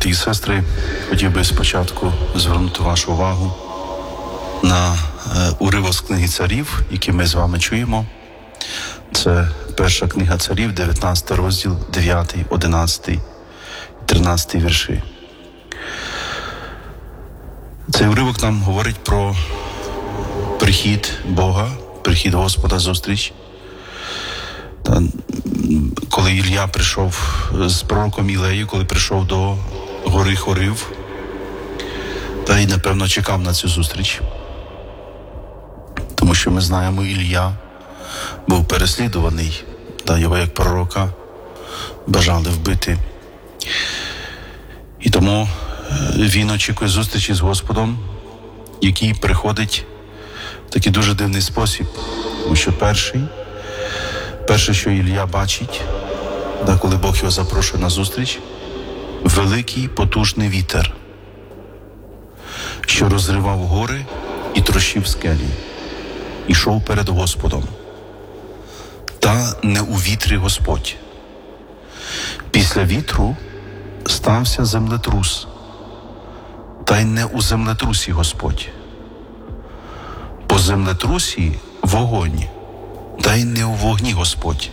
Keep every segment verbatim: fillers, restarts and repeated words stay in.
Брати і сестри, хотів би спочатку звернути вашу увагу на уривок з книги царів, який ми з вами чуємо. Це перша книга царів, дев'ятнадцятий розділ, дев'ятий, одинадцятий, тринадцятий вірші. Цей уривок нам говорить про прихід Бога, прихід Господа, зустріч. Та, коли Ілля прийшов з пророком Ілею, коли прийшов до гори Хорив, та й, напевно, чекав на цю зустріч. Тому що ми знаємо, Ілля був переслідуваний, та його як пророка бажали вбити. І тому він очікує зустрічі з Господом, який приходить в такий дуже дивний спосіб. Тому що перший, перше, що Ілля бачить, да, коли Бог його запрошує на зустріч, великий потужний вітер, що розривав гори і трощив скелі, ішов перед Господом. Та не у вітрі Господь. Після вітру стався землетрус, та й не у землетрусі Господь. По землетрусі вогонь, та й не у вогні Господь.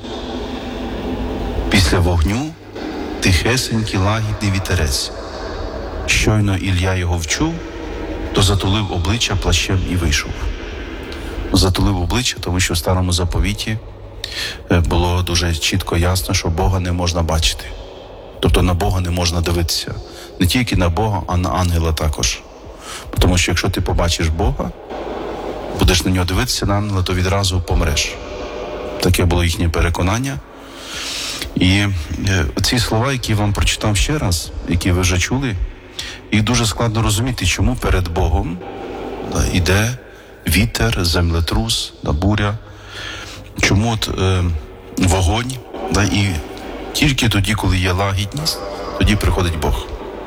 Після вогню тихесенький лагідний вітерець. Щойно Ілля його вчув, то затулив обличчя плащем і вийшов. Затулив обличчя, тому що в Старому Заповіті було дуже чітко ясно, що Бога не можна бачити. Тобто на Бога не можна дивитися. Не тільки на Бога, а на ангела також. Тому що якщо ти побачиш Бога, будеш на нього дивитися, на ангела, то відразу помреш. Таке було їхнє переконання. І ці слова, які я вам прочитав ще раз, які ви вже чули, їх дуже складно розуміти, чому перед Богом да, іде вітер, землетрус, да, буря, чому от, е, вогонь, да, і тільки тоді, коли є лагідність, тоді приходить Бог.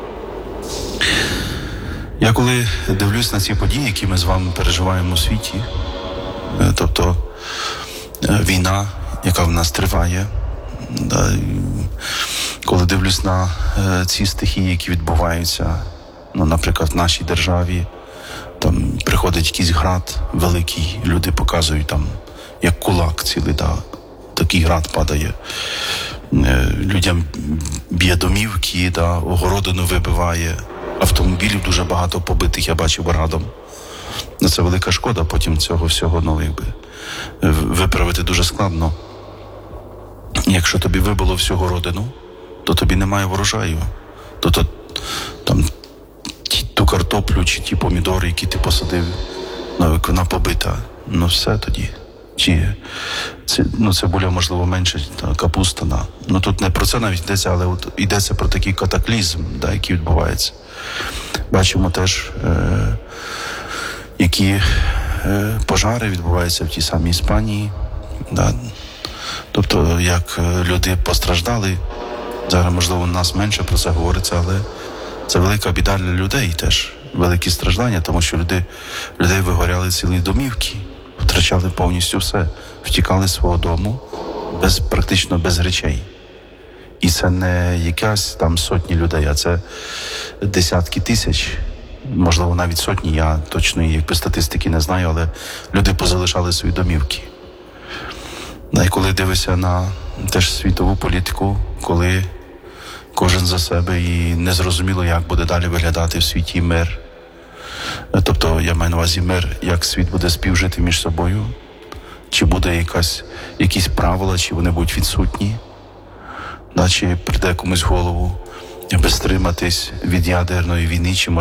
Я коли дивлюсь на ці події, які ми з вами переживаємо у світі, е, тобто е, війна, яка в нас триває, да, коли дивлюсь на е, ці стихії, які відбуваються, ну, наприклад, в нашій державі, там приходить якийсь град великий, люди показують там, як кулак цілий, да, такий град падає. Е, людям б'є домівки, да, огородину вибиває, автомобілів дуже багато побитих, я бачив градом. Це велика шкода, потім цього всього, ну, якби, виправити дуже складно. Якщо тобі вибило всю городину, то тобі немає врожаю. То, то там ті, ту картоплю чи ті помідори, які ти посадив, ну, як вона побита, ну все тоді. Чи це, ну, цибуля, можливо, менше, та, капуста, да. Ну тут не про це навіть йдеться, але от йдеться про такий катаклізм, да, який відбувається. Бачимо теж, е, які е, пожари відбуваються в тій самій Іспанії, да. Тобто, як люди постраждали, зараз, можливо, у нас менше про це говориться, але це велика біда для людей теж, великі страждання, тому що люди, людей вигоряли цілі домівки, втрачали повністю все, втікали з свого дому, без, практично без речей. І це не якась там сотні людей, а це десятки тисяч, можливо, навіть сотні, я точної якби статистики не знаю, але люди позалишали свої домівки. І коли дивишся на теж світову політику, коли кожен за себе і незрозуміло, як буде далі виглядати в світі мир. Тобто, я маю на увазі мир, як світ буде співжити між собою, чи буде якась, якісь правила, чи вони будуть відсутні, да, чи прийде комусь в голову, аби стриматись від ядерної війни, чи